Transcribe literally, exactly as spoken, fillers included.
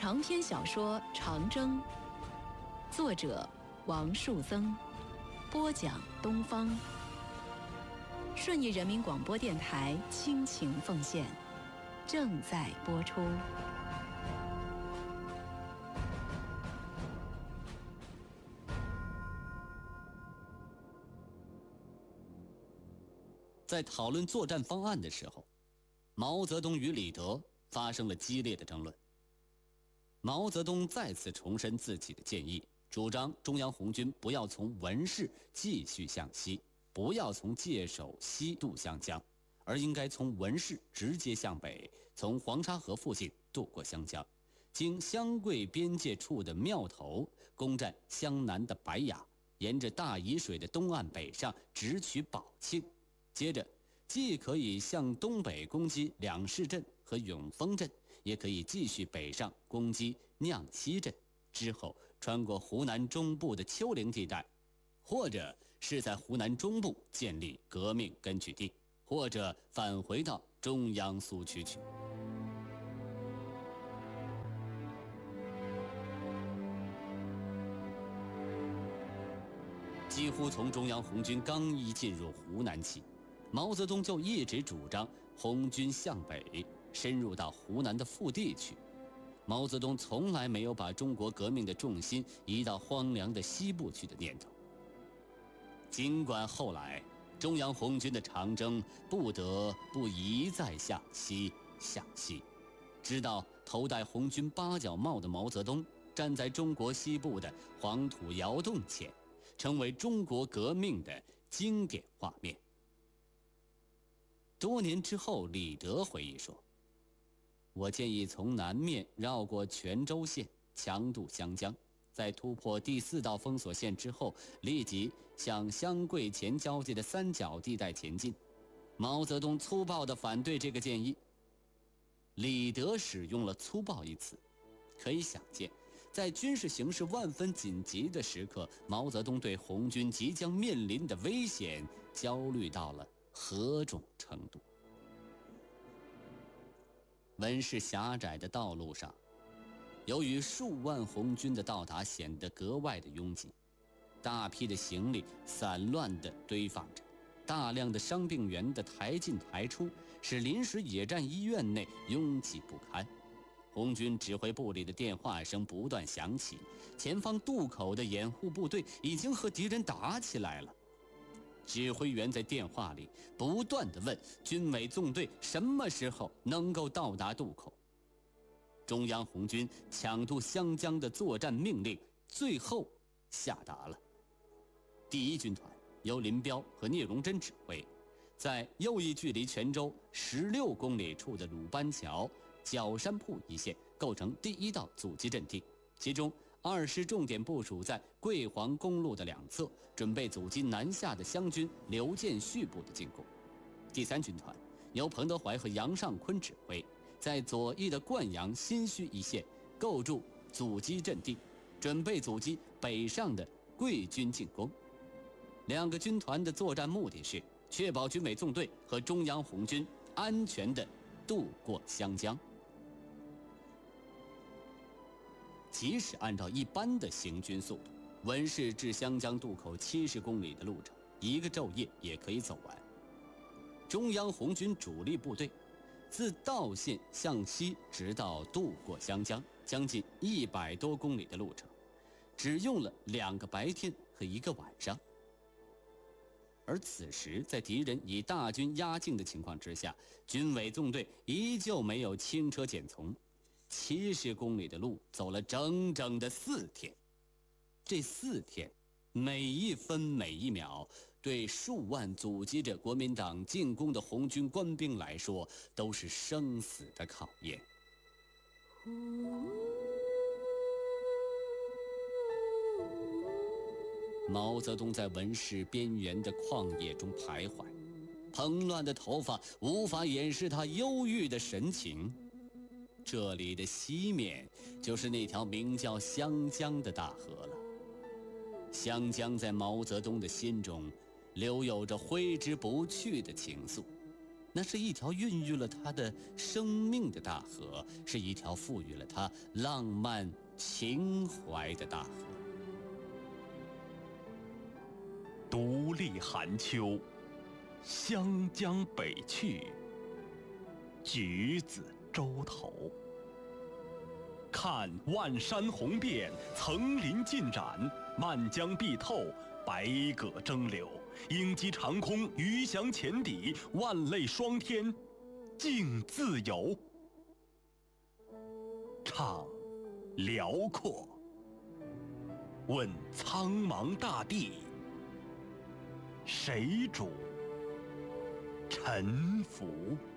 长篇小说《长征》，作者王树增，播讲东方。顺义人民广播电台倾情奉献，正在播出。 在讨论作战方案的时候，毛泽东与李德发生了激烈的争论。毛泽东再次重申自己的建议，主张中央红军不要从文市继续向西，不要从界首西渡湘江，而应该从文市直接向北，从黄沙河附近渡过湘江，经湘桂边界处的庙头，攻占湘南的白崖，沿着大沂水的东岸北上，直取宝庆。接着既可以向东北攻击两市镇和永丰镇，也可以继续北上攻击酿西镇，之后穿过湖南中部的丘陵地带，或者是在湖南中部建立革命根据地，或者返回到中央苏区去。几乎从中央红军刚一进入湖南起，毛泽东就一直主张红军向北深入到湖南的腹地去。毛泽东从来没有把中国革命的重心移到荒凉的西部去的念头。尽管后来中央红军的长征不得不一再向西向西，直到头戴红军八角帽的毛泽东站在中国西部的黄土窑洞前，成为中国革命的经典画面。多年之后，李德回忆说，我建议从南面绕过泉州县，强渡湘江，在突破第四道封锁线之后，立即向湘桂黔交界的三角地带前进。毛泽东粗暴地反对这个建议。李德使用了粗暴一词，可以想见，在军事形势万分紧急的时刻，毛泽东对红军即将面临的危险焦虑到了何种程度。文市狭窄的道路上，由于数万红军的到达显得格外的拥挤，大批的行李散乱地堆放着，大量的伤病员的抬进抬出，使临时野战医院内拥挤不堪。红军指挥部里的电话声不断响起，前方渡口的掩护部队已经和敌人打起来了。指挥员在电话里不断地问军委纵队什么时候能够到达渡口。中央红军抢渡湘江的作战命令最后下达了。第一军团由林彪和聂荣臻指挥，在右翼距离泉州十六公里处的鲁班桥、角山铺一线构成第一道阻击阵地，其中二师重点部署在桂黄公路的两侧，准备阻击南下的湘军刘建绪部的进攻。第三军团由彭德怀和杨尚昆指挥，在左翼的灌阳、新圩一线构筑阻击阵地，准备阻击北上的桂军进攻。两个军团的作战目的是确保军委纵队和中央红军安全地渡过湘江。即使按照一般的行军速度，文市至湘江渡口七十公里的路程，一个昼夜也可以走完。中央红军主力部队自道县向西直到渡过湘江，将近一百多公里的路程，只用了两个白天和一个晚上。而此时在敌人以大军压境的情况之下，军委纵队依旧没有轻车简从，七十公里的路走了整整的四天。这四天每一分每一秒，对数万阻击着国民党进攻的红军官兵来说，都是生死的考验。毛泽东在文市边缘的旷野中徘徊，蓬乱的头发无法掩饰他忧郁的神情。这里的西面就是那条名叫湘江的大河了。湘江在毛泽东的心中留有着挥之不去的情愫。 那是一条孕育了他的生命的大河，是一条赋予了他浪漫情怀的大河。 独立寒秋，湘江北去，橘子洲头。看万山红遍，层林尽展，漫江碧透，百舸争流。鹰击长空，鱼翔浅底，万类霜天，竞自由。唱辽阔，问苍茫大地，谁主沉浮？